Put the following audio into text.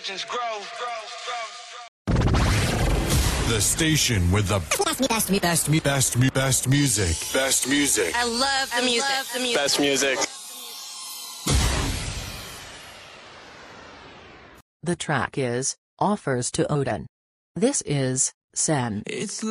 legends grow. The station with the best music. Best music. I love the music. Best music. The track is Offers to Odin. This is Sen. It's